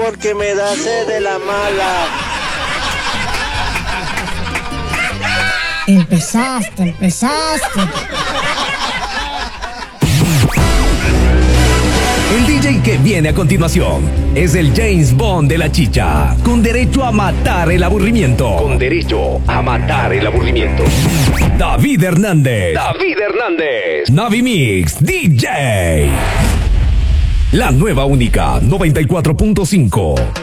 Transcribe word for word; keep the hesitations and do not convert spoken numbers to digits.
porque me da sed de la mala. Empezaste, empezaste. El D J que viene a continuación es el James Bond de la chicha, con derecho a matar el aburrimiento. Con derecho a matar el aburrimiento. David Hernández. David Hernández. Navi Mix D J. La nueva única noventa y cuatro punto cinco.